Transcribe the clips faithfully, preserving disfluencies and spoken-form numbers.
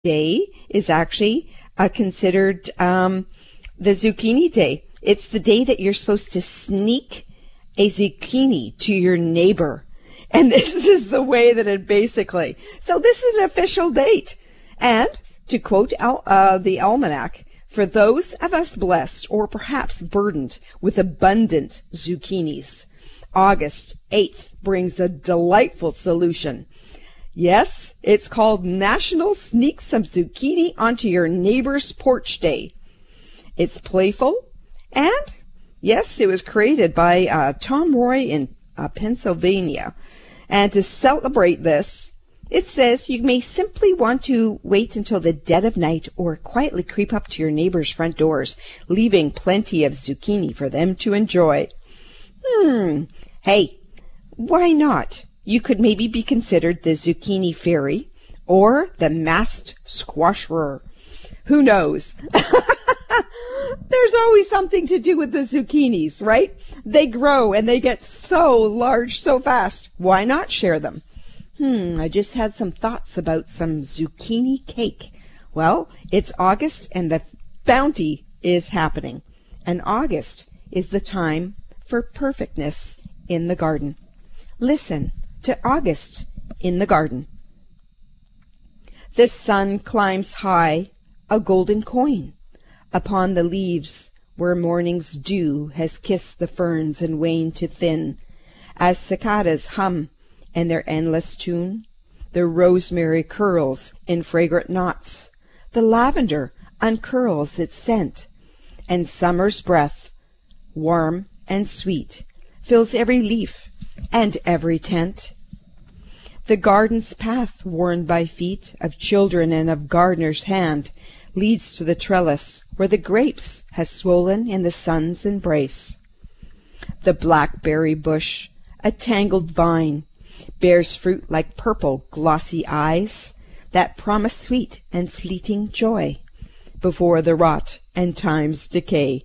day is actually uh, considered um, the zucchini day. It's the day that you're supposed to sneak a zucchini to your neighbor. And this is the way that it basically, so this is an official date. And to quote Al, uh, the almanac, for those of us blessed or perhaps burdened with abundant zucchinis, August eighth brings a delightful solution. Yes, it's called National Sneak Some Zucchini Onto Your Neighbor's Porch Day. It's playful, and yes, it was created by uh, Tom Roy in uh, Pennsylvania. And to celebrate this, it says you may simply want to wait until the dead of night or quietly creep up to your neighbor's front doors, leaving plenty of zucchini for them to enjoy. Hmm, hey, why not? You could maybe be considered the zucchini fairy or the masked squasher. Who knows? There's always something to do with the zucchinis, right? They grow and they get so large so fast. Why not share them? Hmm, I just had some thoughts about some zucchini cake. Well, it's August and the bounty is happening. And August is the time for perfectness in the garden. Listen to August in the garden. The sun climbs high, a golden coin, upon the leaves where morning's dew has kissed the ferns and waned to thin, as cicadas hum in their endless tune. The rosemary curls in fragrant knots, the lavender uncurls its scent, and summer's breath, warm and sweet, fills every leaf and every tent. The garden's path, worn by feet of children and of gardener's hand, leads to the trellis where the grapes have swollen in the sun's embrace. The blackberry bush, a tangled vine, bears fruit like purple, glossy eyes that promise sweet and fleeting joy before the rot and time's decay.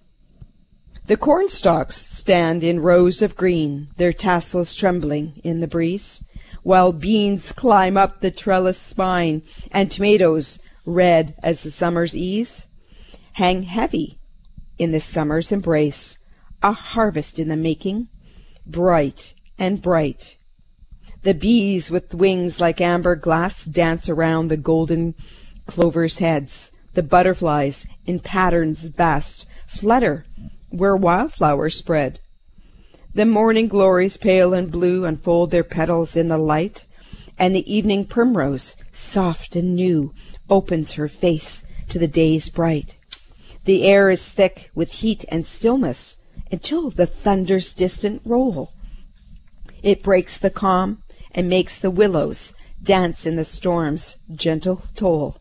The cornstalks stand in rows of green, their tassels trembling in the breeze, while beans climb up the trellis spine, and tomatoes, red as the summer's ease, hang heavy in the summer's embrace, a harvest in the making, bright and bright. The bees with wings like amber glass dance around the golden clover's heads. The butterflies in patterns vast flutter where wildflowers spread. The morning glories pale and blue unfold their petals in the light, and the evening primrose, soft and new, opens her face to the day's bright. The air is thick with heat and stillness until the thunder's distant roll. It breaks the calm and makes the willows dance in the storm's gentle toll.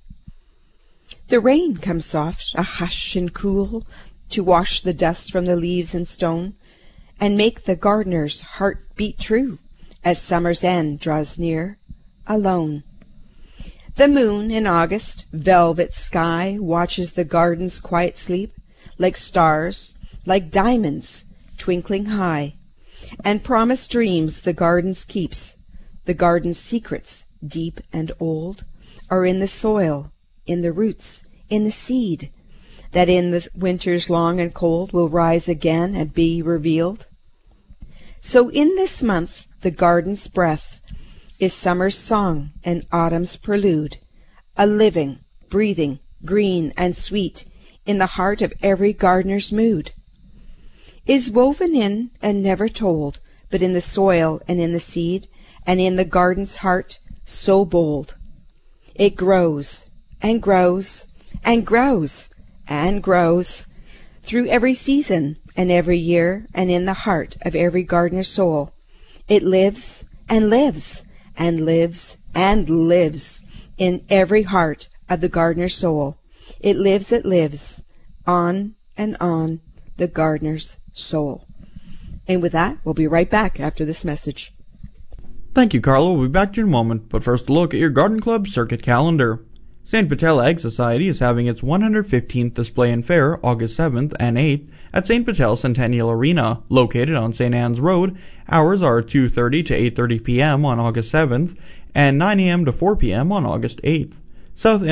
The rain comes soft, a hush and cool, to wash the dust from the leaves and stone, and make the gardener's heart beat true as summer's end draws near, alone. The moon in August, velvet sky, watches the garden's quiet sleep, like stars, like diamonds, twinkling high, and promise dreams the garden's keeps. The garden's secrets, deep and old, are in the soil, in the roots, in the seed, that in the winters long and cold will rise again and be revealed. So in this month the garden's breath is summer's song and autumn's prelude, a living, breathing, green and sweet in the heart of every gardener's mood. Is woven in and never told, but in the soil and in the seed, and in the garden's heart so bold. It grows, and grows, and grows, and grows, through every season and every year, and in the heart of every gardener's soul. It lives, and lives, and lives, and lives, in every heart of the gardener's soul. It lives, it lives, on and on, the gardener's soul. And with that, we'll be right back after this message. Thank you, Carla. We'll be back to you in a moment, but first a look at your Garden Club Circuit calendar. Saint Patel Ag Society is having its one hundred fifteenth Display and Fair August seventh and eighth at Saint Patel Centennial Arena, located on Saint Anne's Road. Hours are two thirty to eight thirty p m on August seventh and nine a m to four p m on August eighth. South